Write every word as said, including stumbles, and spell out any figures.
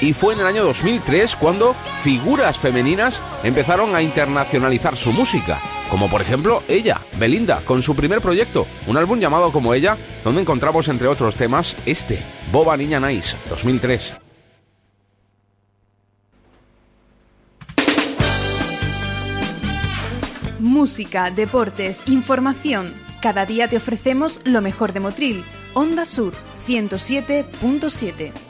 Y fue en el año dos mil tres cuando figuras femeninas empezaron a internacionalizar su música, como por ejemplo ella, Belinda, con su primer proyecto, un álbum llamado como ella, donde encontramos entre otros temas este, Boba Niña Nice, dos mil tres. Música, deportes, información. Cada día te ofrecemos lo mejor de Motril. Onda Sur ciento siete punto siete.